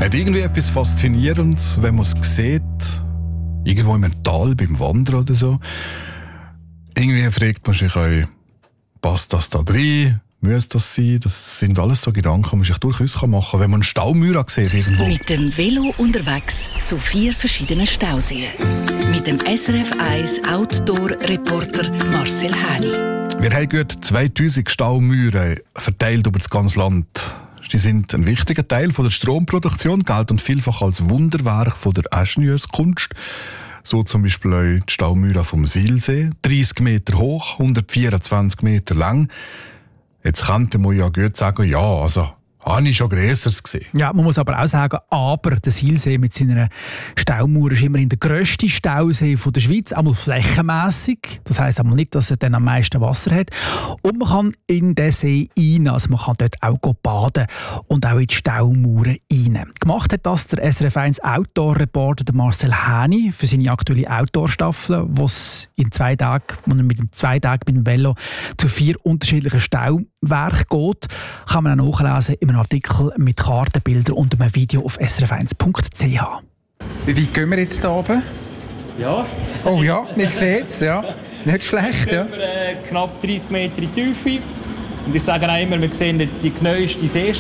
Hat irgendwie etwas Faszinierendes, wenn man es sieht, irgendwo im Tal beim Wandern oder so. Irgendwie fragt man sich auch, passt das da rein? Muss das sein? Das sind alles so Gedanken, die man sich durchaus machen kann, wenn man einen Staumauer sieht irgendwo. Mit dem Velo unterwegs zu 4 verschiedenen Stauseen. Mit dem SRF 1 Outdoor-Reporter Marcel Häni. Wir haben gut 2000 Staumauern verteilt über das ganze Land. Die sind ein wichtiger Teil von der Stromproduktion, gelten vielfach als Wunderwerk von der Ingenieurskunst. So zum Beispiel auch die Staumauer vom Silsee, 30 Meter hoch, 124 Meter lang. Jetzt könnte man ja gut sagen, ja, also habe ich schon Grösseres gesehen. Ja, man muss aber auch sagen, aber der Silsee mit seiner Staumauer ist immerhin der grösste Stausee der Schweiz, einmal flächenmässig. Das heisst einmal nicht, dass er dann am meisten Wasser hat. Und man kann in den See rein, also man kann dort auch baden und auch in die Staumauer rein. Gemacht hat das der SRF 1 Outdoor-Reporter Marcel Häni für seine aktuelle Outdoor-Staffel, wo es in 2 Tagen, wo er mit 2 Tagen mit dem Velo zu 4 unterschiedlichen Stauwerken geht. Kann man auch nachlesen in einem Artikel mit Kartenbildern und einem Video auf srf1.ch. Wie weit gehen wir jetzt hier oben? Ja. Oh ja, man sieht es, ja. Nicht schlecht, ja. Knapp 30 Meter in die Tiefe. Und ich sage auch immer, wir sehen jetzt die neueste See.